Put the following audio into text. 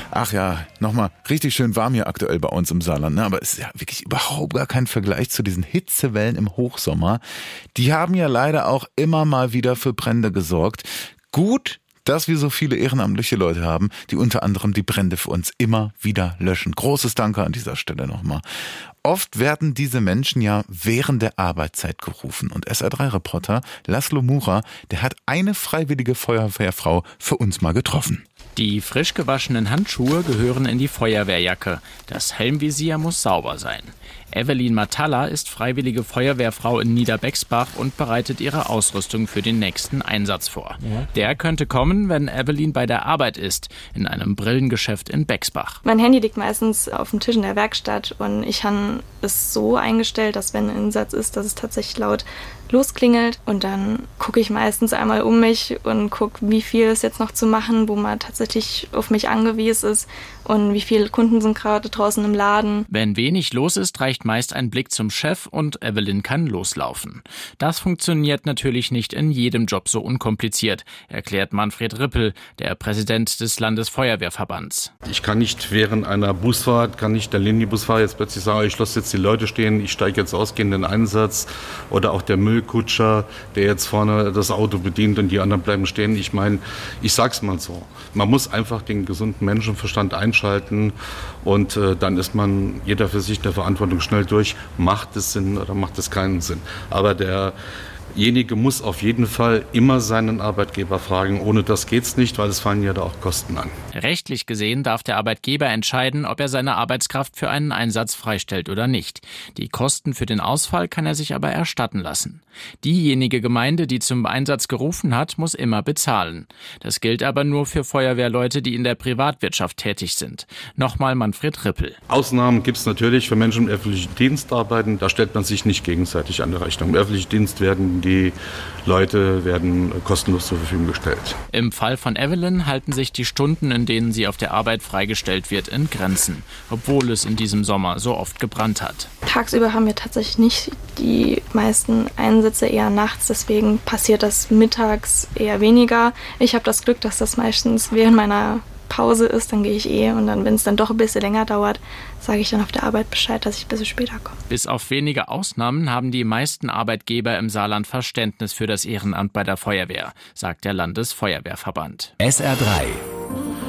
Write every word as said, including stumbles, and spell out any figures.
Ach ja, nochmal richtig schön warm hier aktuell bei uns im Saarland, ne? Aber es ist ja wirklich überhaupt gar kein Vergleich zu diesen Hitzewellen im Hochsommer. Die haben ja leider auch immer mal wieder für Brände gesorgt. Gut, dass wir so viele ehrenamtliche Leute haben, die unter anderem die Brände für uns immer wieder löschen. Großes Danke an dieser Stelle nochmal. Oft werden diese Menschen ja während der Arbeitszeit gerufen. Und S R drei Reporter Laszlo Mura, der hat eine freiwillige Feuerwehrfrau für uns mal getroffen. Die frisch gewaschenen Handschuhe gehören in die Feuerwehrjacke. Das Helmvisier muss sauber sein. Evelyn Matalla ist freiwillige Feuerwehrfrau in Niederbexbach und bereitet ihre Ausrüstung für den nächsten Einsatz vor. Ja. Der könnte kommen, wenn Evelyn bei der Arbeit ist, in einem Brillengeschäft in Bexbach. Mein Handy liegt meistens auf dem Tisch in der Werkstatt und ich habe es so eingestellt, dass wenn ein Einsatz ist, dass es tatsächlich laut losklingelt und dann gucke ich meistens einmal um mich und gucke, wie viel ist jetzt noch zu machen, wo man tatsächlich auf mich angewiesen ist und wie viele Kunden sind gerade draußen im Laden. Wenn wenig los ist, reicht meist ein Blick zum Chef und Evelyn kann loslaufen. Das funktioniert natürlich nicht in jedem Job so unkompliziert, erklärt Manfred Rippel, der Präsident des Landesfeuerwehrverbands. Ich kann nicht während einer Busfahrt, kann nicht der Linienbusfahrer jetzt plötzlich sagen, ich lasse jetzt die Leute stehen, ich steige jetzt aus, gehe in den Einsatz, oder auch der Müllkutscher, der jetzt vorne das Auto bedient und die anderen bleiben stehen. Ich meine, ich sag's mal so, man muss einfach den gesunden Menschenverstand einschalten und äh, dann ist man jeder für sich der Verantwortung schnell durch, macht es Sinn oder macht es keinen Sinn. Aber der Derjenige muss auf jeden Fall immer seinen Arbeitgeber fragen. Ohne das geht's nicht, weil es fallen ja da auch Kosten an. Rechtlich gesehen darf der Arbeitgeber entscheiden, ob er seine Arbeitskraft für einen Einsatz freistellt oder nicht. Die Kosten für den Ausfall kann er sich aber erstatten lassen. Diejenige Gemeinde, die zum Einsatz gerufen hat, muss immer bezahlen. Das gilt aber nur für Feuerwehrleute, die in der Privatwirtschaft tätig sind. Nochmal Manfred Rippel. Ausnahmen gibt's natürlich für Menschen im öffentlichen Dienst arbeiten. Da stellt man sich nicht gegenseitig an die Rechnung. Im öffentlichen Dienst werden die Leute werden kostenlos zur Verfügung gestellt. Im Fall von Evelyn halten sich die Stunden, in denen sie auf der Arbeit freigestellt wird, in Grenzen, obwohl es in diesem Sommer so oft gebrannt hat. Tagsüber haben wir tatsächlich nicht die meisten Einsätze, eher nachts, deswegen passiert das mittags eher weniger. Ich habe das Glück, dass das meistens während meiner Pause ist, dann gehe ich eh und dann, wenn es dann doch ein bisschen länger dauert, sage ich dann auf der Arbeit Bescheid, dass ich ein bisschen später komme. Bis auf wenige Ausnahmen haben die meisten Arbeitgeber im Saarland Verständnis für das Ehrenamt bei der Feuerwehr, sagt der Landesfeuerwehrverband. S R drei